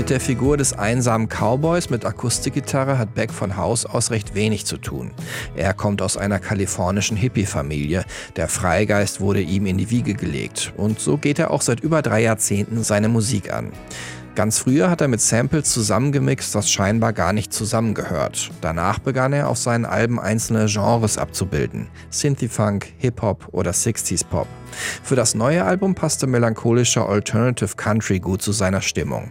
Mit der Figur des einsamen Cowboys mit Akustikgitarre hat Beck von Haus aus recht wenig zu tun. Er kommt aus einer kalifornischen Hippie-Familie. Der Freigeist wurde ihm in die Wiege gelegt. Und so geht er auch seit über 3 Jahrzehnten seine Musik an. Ganz früher hat er mit Samples zusammengemixt, das scheinbar gar nicht zusammengehört. Danach begann er auf seinen Alben einzelne Genres abzubilden. Synthie-Funk, Hip-Hop oder 60s-Pop. Für das neue Album passte melancholischer Alternative Country gut zu seiner Stimmung.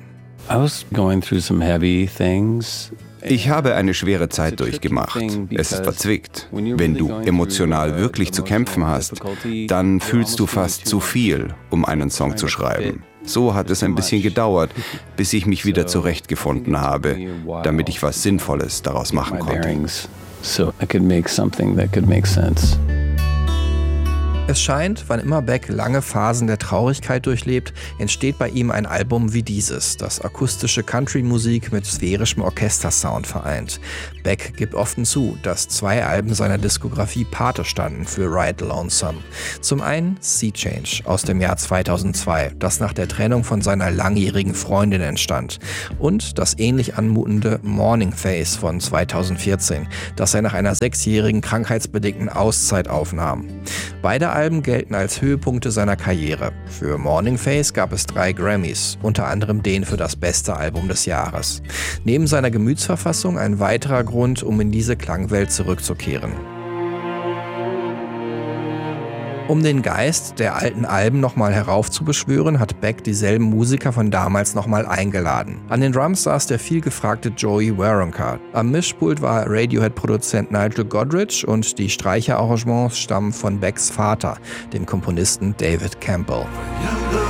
Ich habe eine schwere Zeit durchgemacht. Es ist verzwickt. Wenn du emotional wirklich zu kämpfen hast, dann fühlst du fast zu viel, um einen Song zu schreiben. So hat es ein bisschen gedauert, bis ich mich wieder zurechtgefunden habe, damit ich was Sinnvolles daraus machen konnte. Es scheint, wann immer Beck lange Phasen der Traurigkeit durchlebt, entsteht bei ihm ein Album wie dieses, das akustische Country-Musik mit sphärischem Orchestersound vereint. Beck gibt offen zu, dass 2 Alben seiner Diskografie Pate standen für Ride Lonesome. Zum einen Sea Change aus dem Jahr 2002, das nach der Trennung von seiner langjährigen Freundin entstand. Und das ähnlich anmutende Morning Phase von 2014, das er nach einer 6-jährigen krankheitsbedingten Auszeit aufnahm. Beide Alben gelten als Höhepunkte seiner Karriere. Für Morning Phase gab es 3 Grammys, unter anderem den für das beste Album des Jahres. Neben seiner Gemütsverfassung ein weiterer Grund, um in diese Klangwelt zurückzukehren. Um den Geist der alten Alben nochmal heraufzubeschwören, hat Beck dieselben Musiker von damals nochmal eingeladen. An den Drums saß der vielgefragte Joey Waronker. Am Mischpult war Radiohead-Produzent Nigel Godrich und die Streicherarrangements stammen von Becks Vater, dem Komponisten David Campbell.